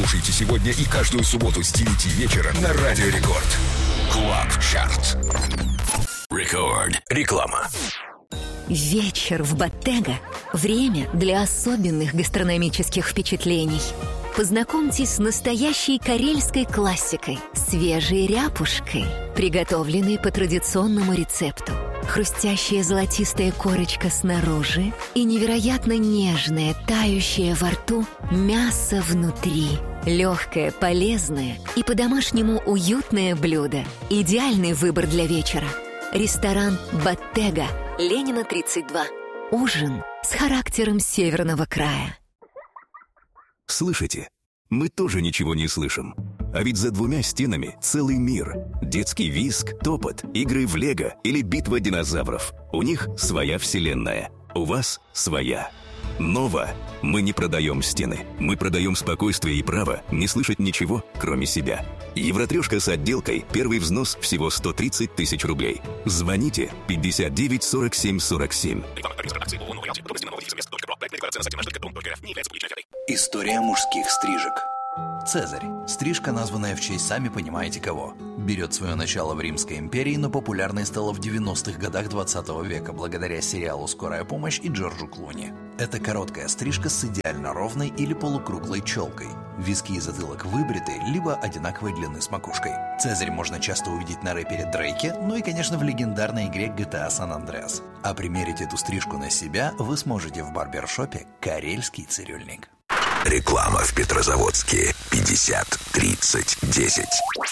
Слушайте сегодня и каждую субботу с 9 вечера на Радио Рекорд. Клаб Чарт. Рекорд. Реклама. Вечер в Bottega – время для особенных гастрономических впечатлений. Познакомьтесь с настоящей карельской классикой – свежей ряпушкой, приготовленной по традиционному рецепту. Хрустящая золотистая корочка снаружи и невероятно нежное, тающее во рту мясо внутри. Легкое, полезное и по-домашнему уютное блюдо. Идеальный выбор для вечера. Ресторан «Bottega», Ленина, 32. Ужин с характером северного края. Слышите? Мы тоже ничего не слышим. А ведь за двумя стенами целый мир. Детский визг, топот, игры в лего или битва динозавров. У них своя вселенная. У вас своя. Нова. Мы не продаем стены. Мы продаем спокойствие и право не слышать ничего, кроме себя. Евротрешка с отделкой. Первый взнос всего 130 тысяч рублей. Звоните 59 47 47. История мужских стрижек. Цезарь. Стрижка, названная в честь сами понимаете кого. Берет свое начало в Римской империи, но популярной стала в 90-х годах 20 века благодаря сериалу «Скорая помощь» и Джорджу Клуни. Это короткая стрижка с идеально ровной или полукруглой челкой. Виски и затылок выбриты, либо одинаковой длины с макушкой. Цезарь можно часто увидеть на рэпере Дрейке, ну и, конечно, в легендарной игре GTA San Andreas. А примерить эту стрижку на себя вы сможете в барбершопе «Карельский цирюльник». Реклама в Петрозаводске. 50 30 10.